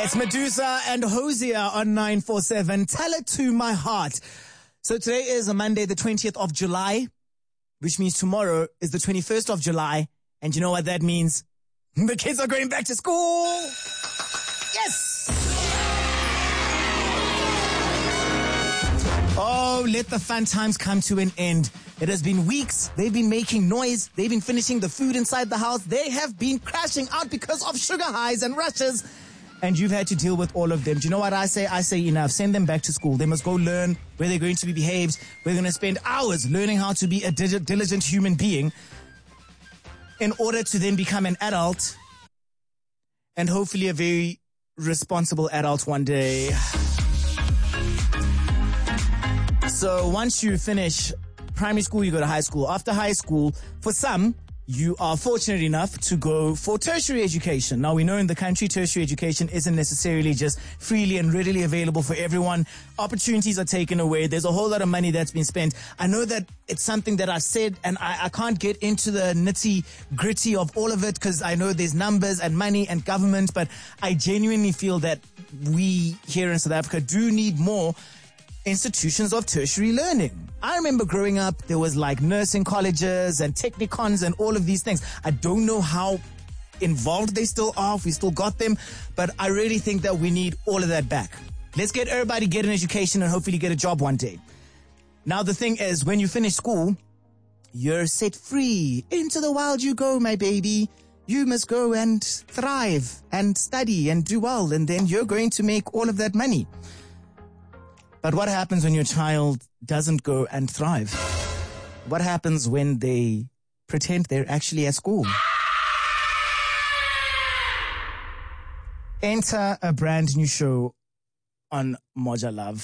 It's Medusa and Hosier on 947. Tell it to my heart. So today is a Monday, the 20th of July, which means tomorrow is the 21st of July. And you know what that means? The kids are going back to school. Yes! Oh, let the fun times come to an end. It has been weeks. They've been making noise. They've been finishing the food inside the house. They have been crashing out because of sugar highs and rushes. And you've had to deal with all of them. Do you know what I say? I say enough. Send them back to school. They must go learn where they're going to be behaved. We're going to spend hours learning how to be a diligent human being in order to then become an adult and hopefully a very responsible adult one day. So once you finish primary school, you go to high school. After high school, for some, you are fortunate enough to go for tertiary education. Now, we know in the country, tertiary education isn't necessarily just freely and readily available for everyone. Opportunities are taken away. There's a whole lot of money that's been spent. I know that it's something that I've said, and I can't get into the nitty-gritty of all of it because I know there's numbers and money and government, but I genuinely feel that we here in South Africa do need more institutions of tertiary learning. I remember growing up, there was like nursing colleges and technicons and all of these things. I don't know how involved they still are, if we still got them, but I really think that we need all of that back. Let's get everybody get an education and hopefully get a job one day. Now the thing is, when you finish school, you're set free. Into the wild you go, my baby. You must go and thrive and study and do well, and then you're going to make all of that money. But what happens when your child doesn't go and thrive? What happens when they pretend they're actually at school? Enter a brand new show on Moja Love.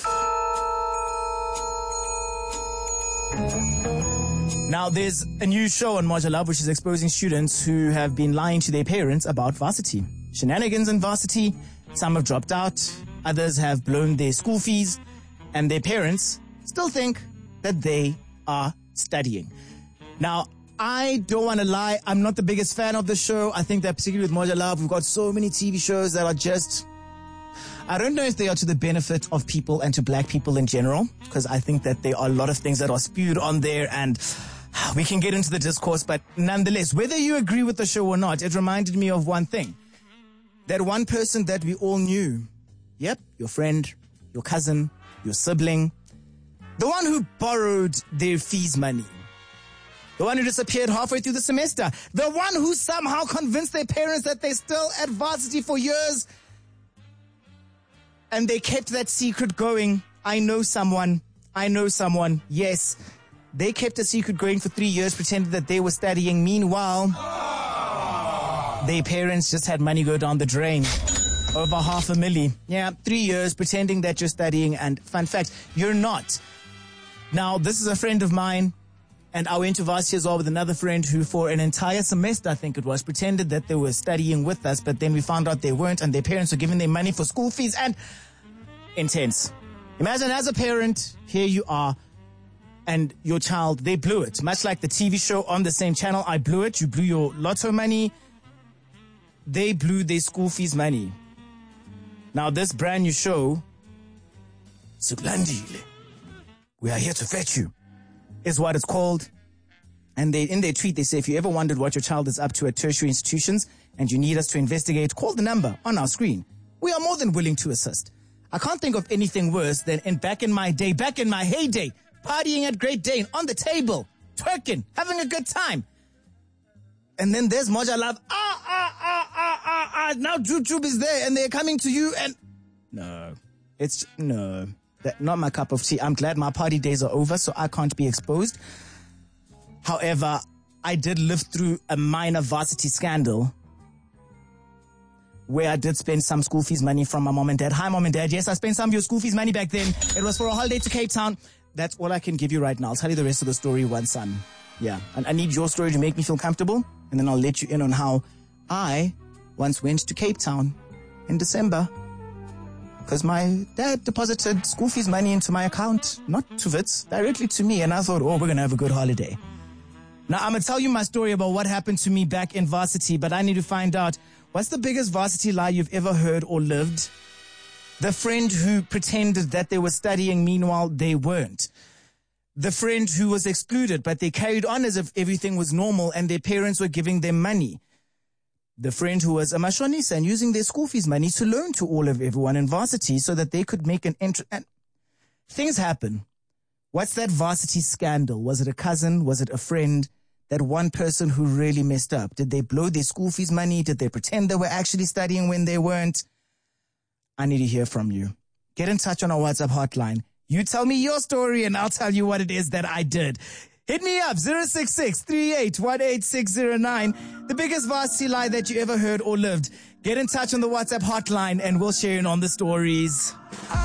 Now, there's a new show on Moja Love which is exposing students who have been lying to their parents about varsity. Shenanigans in varsity. Some have dropped out. Others have blown their school fees. And their parents still think that they are studying. Now, I don't want to lie. I'm not the biggest fan of the show. I think that particularly with Moja Love, we've got so many TV shows that are just... I don't know if they are to the benefit of people and to black people in general, because I think that there are a lot of things that are spewed on there and we can get into the discourse. But nonetheless, whether you agree with the show or not, it reminded me of one thing. That one person that we all knew. Yep, your friend, your cousin, your sibling, the one who borrowed their fees money, the one who disappeared halfway through the semester, the one who somehow convinced their parents that they're still at varsity for years, and they kept that secret going. I know someone, yes, they kept a secret going for 3 years, pretended that they were studying. Meanwhile, their parents just had money go down the drain. Over $500,000. Yeah, 3 years pretending that you're studying, and fun fact, you're not. Now, this is a friend of mine, and I went to varsity as well with another friend who for an entire semester, I think it was, pretended that they were studying with us, but then we found out they weren't, and their parents were giving them money for school fees, and intense. Imagine as a parent, here you are, and your child, they blew it. Much like the TV show on the same channel, I blew it. You blew your lotto money. They blew their school fees money. Now, this brand new show, Siblandile, we are here to fetch you, is what it's called. And in their tweet, they say, if you ever wondered what your child is up to at tertiary institutions and you need us to investigate, call the number on our screen. We are more than willing to assist. I can't think of anything worse than back in my heyday, partying at Great Dane, on the table, twerking, having a good time. And then there's Moja Love. Now Jube is there and they're coming to you and... No. Not my cup of tea. I'm glad my party days are over, so I can't be exposed. However, I did live through a minor varsity scandal where I did spend some school fees money from my mom and dad. Hi, mom and dad. Yes, I spent some of your school fees money back then. It was for a holiday to Cape Town. That's all I can give you right now. I'll tell you the rest of the story once yeah. And I need your story to make me feel comfortable, and then I'll let you in on how I once went to Cape Town in December because my dad deposited school fees money into my account, not to Wits, directly to me, and I thought, we're going to have a good holiday. Now, I'm going to tell you my story about what happened to me back in varsity, but I need to find out What's the biggest varsity lie you've ever heard or lived? The friend who pretended that they were studying, meanwhile they weren't. The friend who was excluded, but they carried on as if everything was normal and their parents were giving them money. The friend who was a mashonisa and using their school fees money to loan to all of everyone in varsity so that they could make an entry. And things happen. What's that varsity scandal? Was it a cousin? Was it a friend? That one person who really messed up? Did they blow their school fees money? Did they pretend they were actually studying when they weren't? I need to hear from you. Get in touch on our WhatsApp hotline. You tell me your story and I'll tell you what it is that I did. Hit me up, 066-38-18609. The biggest varsity lie that you ever heard or lived. Get in touch on the WhatsApp hotline and we'll share in on the stories.